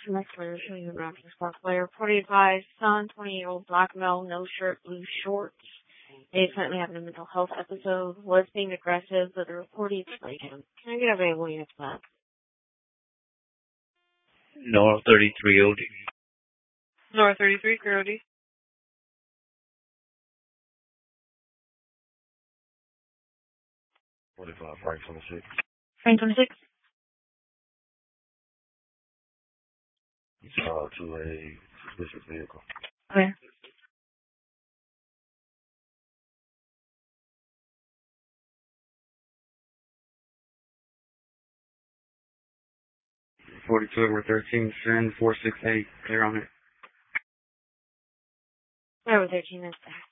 Next we're showing you around the spark player. 45 son, 20-year-old black male, no shirt, blue shorts. They currently having a mental health episode. Was being aggressive, but the report is latent. Can I get available units back? Nora 33 OD. Nora 33, clear OD. 45, Frank 26. Frank 26. To a suspicious vehicle. Okay. $42 over 13, send 468, clear on it. Over 13 minutes back.